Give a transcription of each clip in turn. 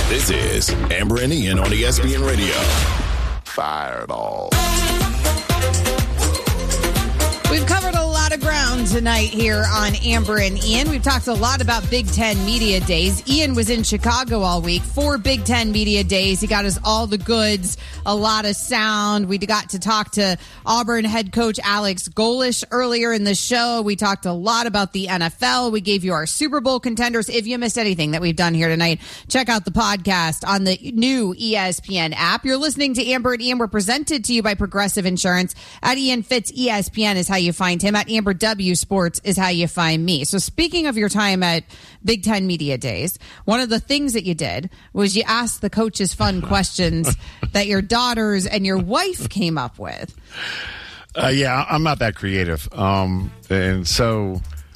This is Amber and Ian on ESPN Radio. Fireball. We've covered a lot of ground tonight here on Amber and Ian. We've talked a lot about Big Ten Media Days. Ian was in Chicago all week, 4 Big Ten Media Days. He got us all the goods, a lot of sound. We got to talk to Auburn head coach Alex Golesh earlier in the show. We talked a lot about the NFL. We gave you our Super Bowl contenders. If you missed anything that we've done here tonight, check out the podcast on the new ESPN app. You're listening to Amber and Ian. We're presented to you by Progressive Insurance. At Ian Fitz, ESPN is how you find him. At Amber W Sports is how you find me. So speaking of your time at Big Ten Media Days, one of the things that you did was you asked the coaches fun questions that your daughters and your wife came up with. Yeah, I'm not that creative. And so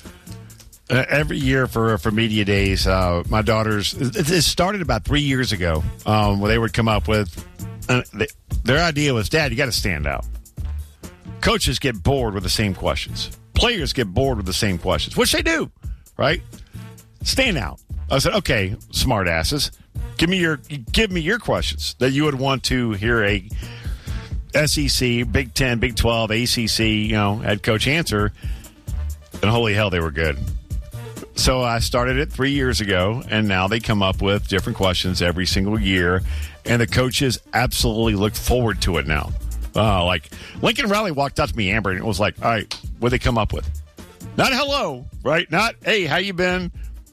every year for Media Days, my daughters, it started about 3 years ago, where they would come up with, their idea was, Dad, you got to stand out. Coaches get bored with the same questions. Players get bored with the same questions, which they do, right? Stand out. I said, okay, smart asses, give me your questions that you would want to hear a SEC, Big 10, Big 12, ACC, head coach answer. And holy hell, they were good. So I started it 3 years ago, and now they come up with different questions every single year, and the coaches absolutely look forward to it now. Like Lincoln Riley walked up to me, Amber, and it was like, all right, what they come up with? Not hello, right? Not, hey, how you been?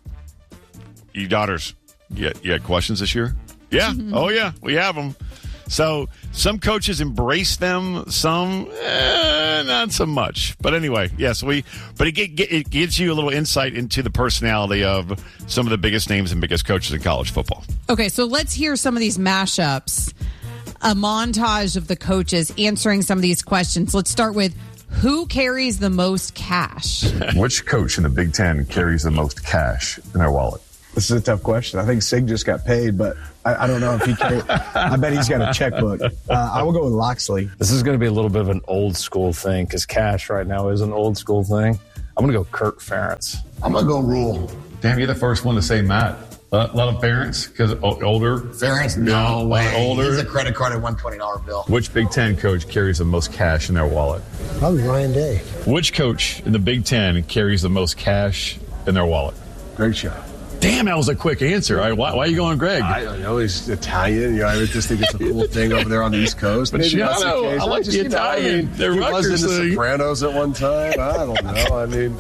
You daughters, you had questions this year? Yeah. Mm-hmm. Oh, yeah, we have them. So some coaches embrace them, some not so much. But anyway, yes, but it gives you a little insight into the personality of some of the biggest names and biggest coaches in college football. Okay, so let's hear some of these mashups. A montage of the coaches answering some of these questions. Let's start with, who carries the most cash? Which coach in the Big Ten carries the most cash in their wallet? This is a tough question. I think Sig just got paid, but I don't know if he carries. I bet he's got a checkbook. I will go with Loxley. This is going to be a little bit of an old school thing because cash right now is an old school thing. I'm going to go Kirk Ferentz. I'm going to go Rule. Damn, you're the first one to say Matt. A lot of Ferentz, because older. Ferentz? No way. Older. He's a credit card at $120 bill. Which Big Ten coach carries the most cash in their wallet? Probably Ryan Day. Which coach in the Big Ten carries the most cash in their wallet? Greg Schiano. Damn, that was a quick answer. Why are you going Greg? I don't know. He's Italian. I just think it's a cool thing over there on the East Coast. But Schiano, I like the Italian. He was in the Sopranos at one time. I don't know. I mean,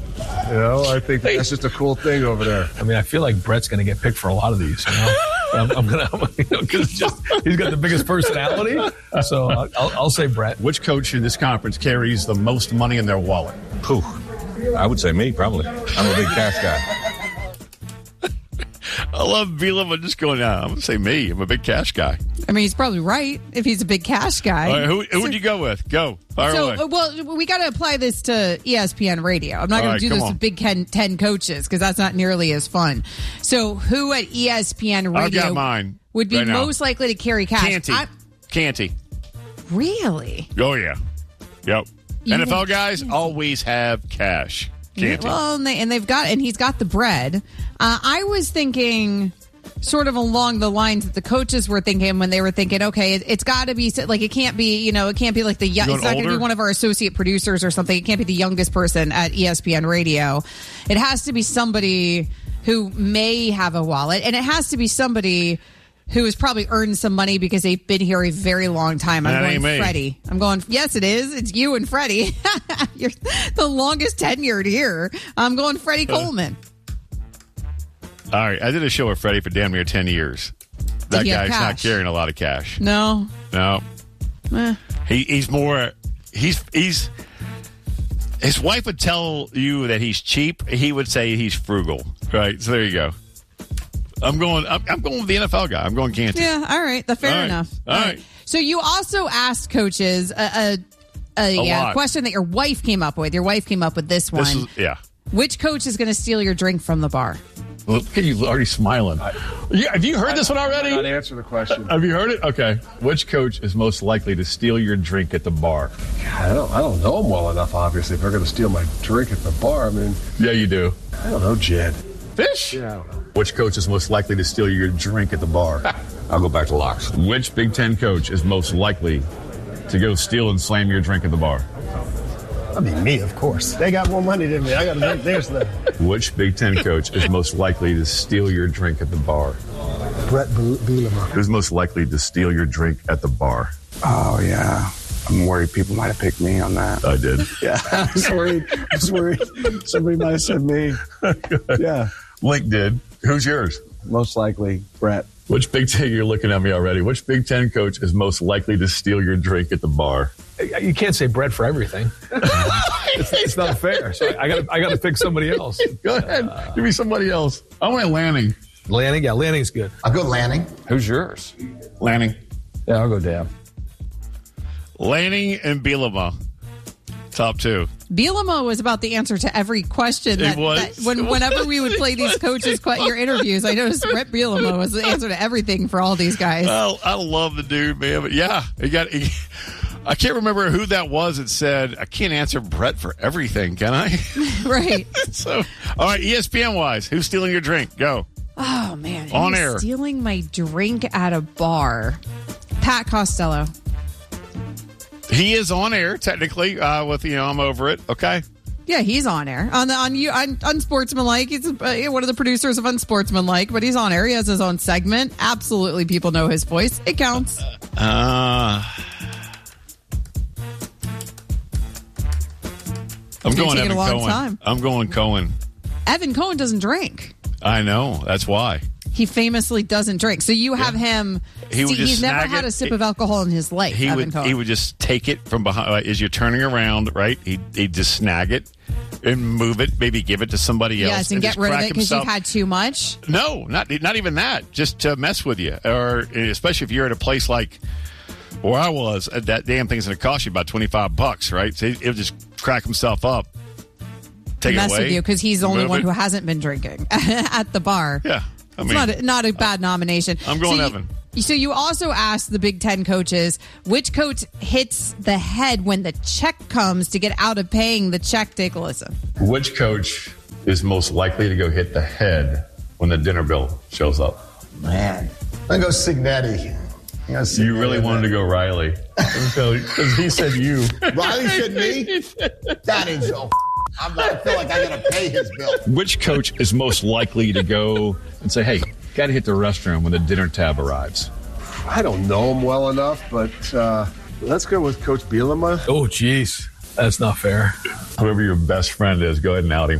I think that's just a cool thing over there. I mean, I feel like Brett's going to get picked for a lot of these. I'm going to, because he's got the biggest personality. So I'll say Brett. Which coach in this conference carries the most money in their wallet? Whew. I would say me, probably. I'm a big cash guy. I love Bielema just going out. I'm going to say me. I'm a big cash guy. I mean, he's probably right if he's a big cash guy. All right, who would you go with? Go. Fire away. Well, we got to apply this to ESPN Radio. I'm not going to do this with Big Ten coaches because that's not nearly as fun. So who at ESPN Radio I've got mine would be right most likely to carry cash? Canty. Really? Oh, yeah. Yep. NFL guys always have cash. Canty. Well, and he's got the bread. I was thinking sort of along the lines that the coaches were thinking when they were thinking, okay, it's got to be like, it can't be, it can't be like it's not going to be one of our associate producers or something. It can't be the youngest person at ESPN Radio. It has to be somebody who may have a wallet, and it has to be somebody who has probably earned some money because they've been here a very long time. I'm going Freddie. Yes, it is. It's you and Freddie. You're the longest tenured here. I'm going Freddie Coleman. All right. I did a show with Freddie for damn near 10 years. That guy's not carrying a lot of cash. No. He's more, his wife would tell you that he's cheap. He would say he's frugal. Right. So there you go. I'm going with the NFL guy. I'm going Canty. Yeah, all right. Fair enough. All right. So you also asked coaches a question that your wife came up with. Your wife came up with this one. Which coach is going to steal your drink from the bar? Look at you already smiling. Have you heard this one already? I did not answer the question. Have you heard it? Okay. Which coach is most likely to steal your drink at the bar? I don't know him well enough, obviously, if they're going to steal my drink at the bar. I mean... Yeah, you do. I don't know, Jed. Fish? Yeah. Which coach is most likely to steal your drink at the bar? I'll go back to locks. Which Big Ten coach is most likely to go steal and slam your drink at the bar? I mean, me, of course. They got more money than me. I got to drink their stuff. Which Big Ten coach is most likely to steal your drink at the bar? Brett Bielema. Who's most likely to steal your drink at the bar? Oh, yeah. I'm worried people might have picked me on that. I did. Yeah, I was worried. Somebody might have said me. Yeah. Link did. Who's yours? Most likely, Brett. Which Big Ten, you're looking at me already, which Big Ten coach is most likely to steal your drink at the bar? You can't say Brett for everything. It's not fair. So I got to pick somebody else. Go ahead. Give me somebody else. I want Lanning. Lanning? Yeah, Lanning's good. I'll go Lanning. Who's yours? Lanning. Yeah, I'll go Dab. Lanning and Bielema. Top two. Bielema was about the answer to every question. Whenever we would play these coaches' your interviews, I noticed Brett Bielema was the answer to everything for all these guys. Well, I love the dude, man. But yeah, I can't remember who that was that said, I can't answer Brett for everything, can I? Right. So, all right, ESPN-wise, who's stealing your drink? Go. Oh, man. On Who's air. stealing my drink at a bar? Pat Costello. He is on air, technically, with, I'm over it. Okay. Yeah, he's on air. On Unsportsmanlike. He's one of the producers of Unsportsmanlike, but he's on air. He has his own segment. Absolutely, people know his voice. It counts. I'm going Evan Cohen. I'm going Cohen. Evan Cohen doesn't drink. I know. That's why. He famously doesn't drink. So you have him. He's never had a sip of alcohol in his life. He would just take it from behind as you're turning around, right? He'd just snag it and move it, maybe give it to somebody else. Yes, and get rid of it because you've had too much. No, not even that. Just to mess with you, or especially if you're at a place like where I was. That damn thing's going to cost you about $25, right? So he'll just crack himself up, take it away, mess with you because he's the only one who hasn't been drinking at the bar. Yeah. I mean, it's not a bad nomination. I'm going Evan. So you also asked the Big Ten coaches, which coach hits the head when the check comes to get out of paying the check? Take a listen. Which coach is most likely to go hit the head when the dinner bill shows up? Man. I'm going to go Signetti. You really wanted to go Riley. Because he said you. Riley said me? That ain't so. I feel like I got to pay his bill. Which coach is most likely to go and say, hey, got to hit the restroom when the dinner tab arrives? I don't know him well enough, but let's go with Coach Bielema. Oh, jeez. That's not fair. Whoever your best friend is, go ahead and out him.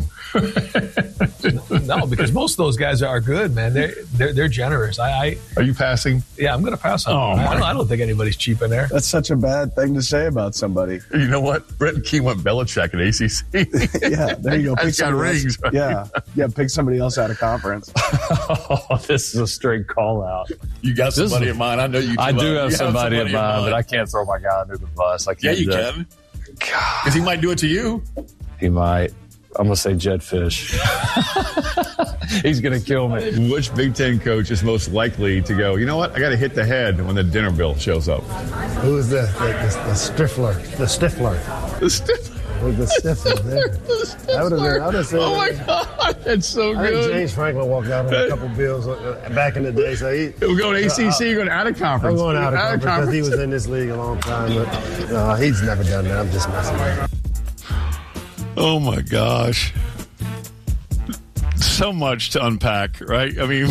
No, because most of those guys are good, man. They're generous. Are you passing? Yeah, I'm going to pass on. I don't think anybody's cheap in there. That's such a bad thing to say about somebody. You know what? Brent Key went Belichick at ACC. Yeah, there you go. That's got rings. Right? Yeah. Pick somebody else out of conference. Oh, this is a straight call out. You got somebody in mind. I know you. I do have somebody in mind, but I can't throw my guy under the bus. I can't. Yeah, you can. Because he might do it to you. He might. I'm going to say Jed Fish. He's going to kill me. Which Big Ten coach is most likely to go, you know what? I got to hit the head when the dinner bill shows up? Who's the Stifler? The Stifler. The Stifler. With the Stifler there. I would have said. Oh, my God. That's so I good. think James Franklin walked out on a couple bills back in the day. So we're going ACC, you're going out of conference. I'm going out of conference because he was in this league a long time. But he's never done that. I'm just messing around. Oh, my gosh. So much to unpack, right? I mean,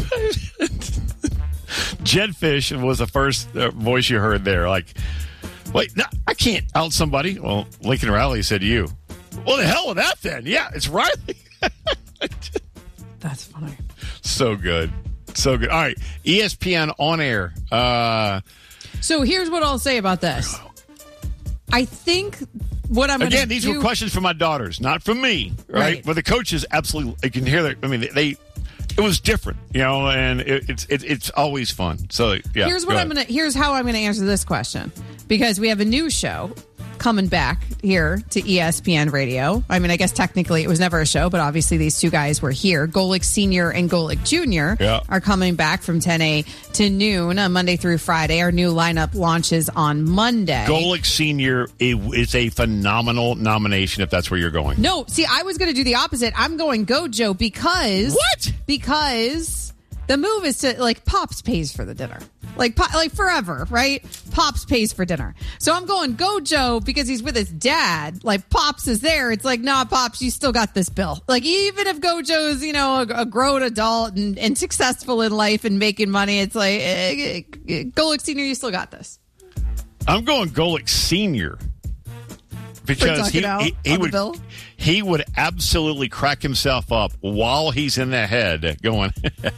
Jed Fish was the first voice you heard there. Like, wait, no, I can't out somebody. Well, Lincoln Riley said you. Well, the hell with that then. Yeah, it's Riley. That's funny. So good. So good. All right, ESPN on air. So here's what I'll say about this. I think what I'm again. These were questions from my daughters, not from me. Right? But the coaches absolutely. You can hear that. I mean, it was different, and it's always fun. So yeah. Here's how I'm gonna answer this question, because we have a new show coming back here to ESPN Radio. I mean, I guess technically it was never a show, but obviously these two guys were here. Golic Sr. and Golic Jr. Are coming back from 10 a to noon Monday through Friday. Our new lineup launches on Monday. Golic Sr. is a phenomenal nomination if that's where you're going. No, see, I was going to do the opposite. I'm going Gojo because... What? Because the move is to, like, Pops pays for the dinner. Like forever, right? Pops pays for dinner. So I'm going Gojo because he's with his dad. Like, Pops is there. It's like, nah, Pops, you still got this bill. Like, even if Gojo's, you know, a grown adult and successful in life and making money, it's like, Golic Sr., you still got this. I'm going Golic Sr. because he would absolutely crack himself up while he's in the head going,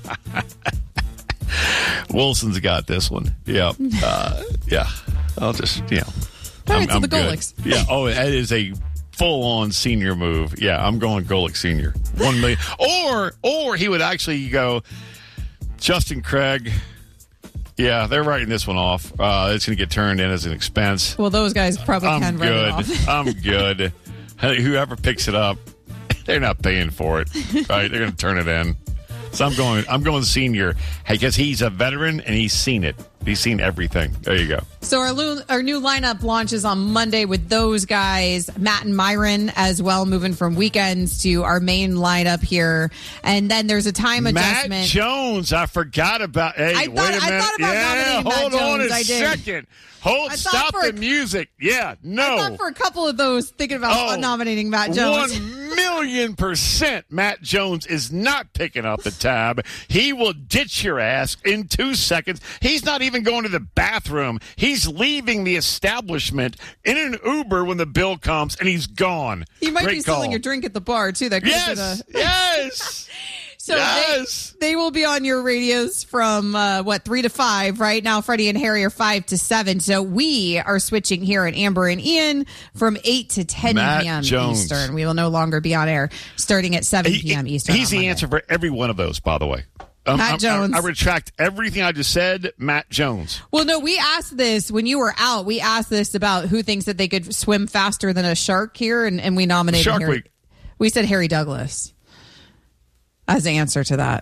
Wilson's got this one. Yeah. Yeah. I'll just, All right, so the Golics. Yeah. Oh, that is a full-on senior move. Yeah, I'm going Golic Sr. 1 million. Or he would actually go, Justin Craig. Yeah, they're writing this one off. It's going to get turned in as an expense. Well, those guys probably can write it off. I'm good. Whoever picks it up, they're not paying for it. Right? They're going to turn it in. So I'm going senior. Hey, because he's a veteran and he's seen it. He's seen everything. There you go. So our new lineup launches on Monday with those guys, Matt and Myron as well, moving from weekends to our main lineup here. And then there's a time adjustment. Matt Jones, I forgot about. Hey, wait a minute. I thought about nominating hold Matt on Jones. a second. Stop the music. Yeah, no. I thought for a couple of those, thinking about nominating Matt Jones. 1,000,000% Matt Jones is not picking up the tab. He will ditch your ass in 2 seconds. He's not even going to the bathroom. He's leaving the establishment in an Uber when the bill comes, and he's gone. He might Great be call. selling your drink at the bar, too. That Yes. So they will be on your radios from, 3 to 5. Right now, Freddie and Harry are 5 to 7. So we are switching here at Amber and Ian from 8 to 10 p.m. Jones. Eastern. We will no longer be on air starting at 7 p.m. Eastern. He's the answer for every one of those, by the way. Matt Jones. I retract everything I just said. Matt Jones. Well, no, we asked this when you were out. We asked this about who thinks that they could swim faster than a shark here, and we nominated Shark Harry. Week. We said Harry Douglas as the answer to that.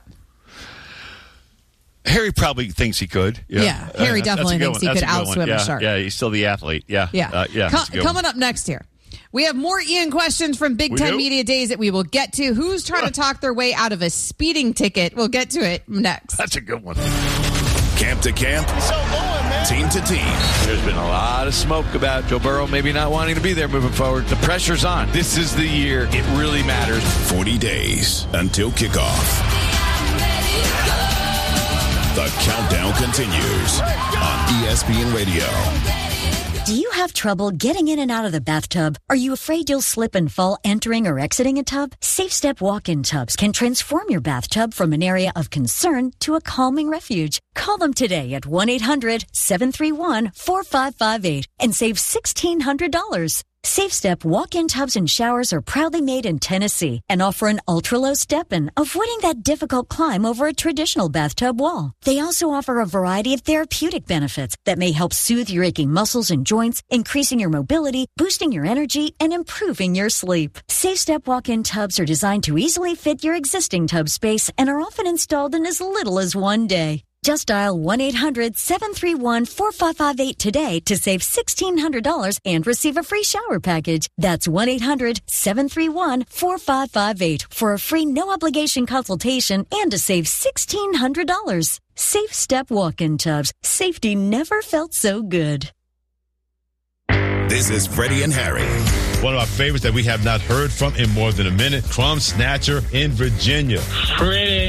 Harry probably thinks he could. Yeah, Harry definitely thinks he could outswim a shark. Yeah, he's still the athlete. Yeah. Coming up next here, we have more Ian questions from Big Ten Media Days that we will get to. Who's trying to talk their way out of a speeding ticket? We'll get to it next. That's a good one. Camp to camp, team to team. There's been a lot of smoke about Joe Burrow maybe not wanting to be there moving forward. The pressure's on. This is the year it really matters. 40 days until kickoff. The countdown continues on ESPN Radio. Do you have trouble getting in and out of the bathtub? Are you afraid you'll slip and fall entering or exiting a tub? SafeStep walk-in tubs can transform your bathtub from an area of concern to a calming refuge. Call them today at 1-800-731-4558 and save $1,600. SafeStep walk-in tubs and showers are proudly made in Tennessee and offer an ultra-low step-in, avoiding that difficult climb over a traditional bathtub wall. They also offer a variety of therapeutic benefits that may help soothe your aching muscles and joints, increasing your mobility, boosting your energy, and improving your sleep. SafeStep walk-in tubs are designed to easily fit your existing tub space and are often installed in as little as 1 day. Just dial 1-800-731-4558 today to save $1,600 and receive a free shower package. That's 1-800-731-4558 for a free no-obligation consultation and to save $1,600. Safe Step walk-in tubs. Safety never felt so good. This is Freddie and Harry. One of our favorites that we have not heard from in more than a minute, Crumb Snatcher in Virginia. Freddie.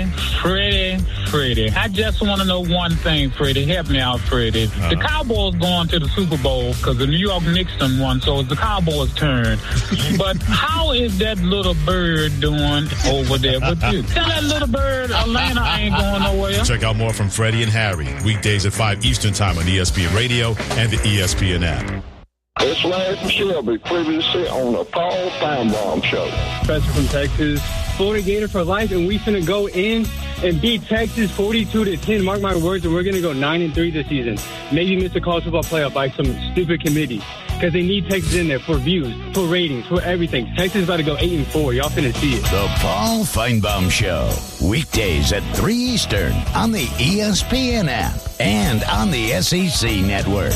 I just want to know one thing, Freddie. Help me out, Freddie. The Cowboys going to the Super Bowl because the New York Knicks done won, so it's the Cowboys' turn. But how is that little bird doing over there with you? Tell that little bird Atlanta ain't going nowhere. Check out more from Freddie and Harry, weekdays at 5 Eastern Time on ESPN Radio and the ESPN app. It's Larry Shelby, previously on the Paul Feinbaum Show. Professor from Texas, Florida Gator for life, and we finna go in and beat Texas 42-10. Mark my words, and we're gonna go 9-3 this season. Maybe miss the college football playoff by some stupid committee because they need Texas in there for views, for ratings, for everything. Texas is about to go 8-4. Y'all finna see it. The Paul Feinbaum Show, weekdays at 3 Eastern on the ESPN app and on the SEC network.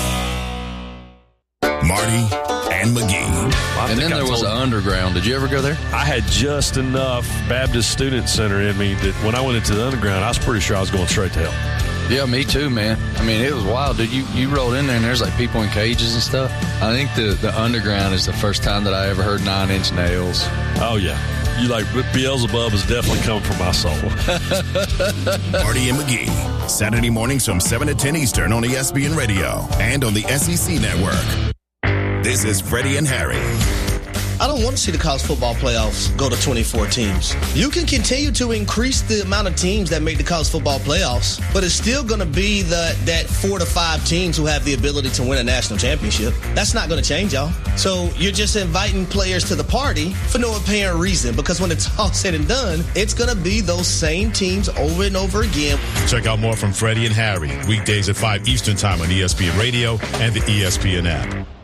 Marty and McGee. And then there was an underground. Did you ever go there? I had just enough Baptist Student Center in me that when I went into the underground, I was pretty sure I was going straight to hell. Yeah, me too, man. I mean, it was wild, dude. You rolled in there and there's like people in cages and stuff. I think the underground is the first time that I ever heard 9 Inch Nails. Oh, yeah. You like Beelzebub is definitely coming from my soul. Marty and McGee, Saturday mornings from 7 to 10 Eastern on ESPN Radio and on the SEC network. This is Freddie and Harry. I don't want to see the college football playoffs go to 24 teams. You can continue to increase the amount of teams that make the college football playoffs, but it's still going to be that 4 to 5 teams who have the ability to win a national championship. That's not going to change, y'all. So you're just inviting players to the party for no apparent reason, because when it's all said and done, it's going to be those same teams over and over again. Check out more from Freddie and Harry, weekdays at 5 Eastern Time on ESPN Radio and the ESPN app.